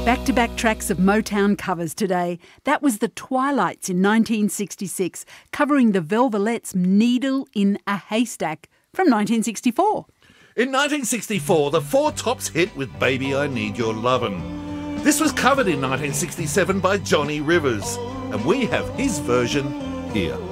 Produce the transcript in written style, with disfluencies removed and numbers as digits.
Back-to-back tracks of Motown covers today. That was the Twilights in 1966, covering the Velvelettes' Needle in a Haystack from 1964. In 1964, the Four Tops hit with Baby I Need Your Lovin'. This was covered in 1967 by Johnny Rivers, and we have his version here.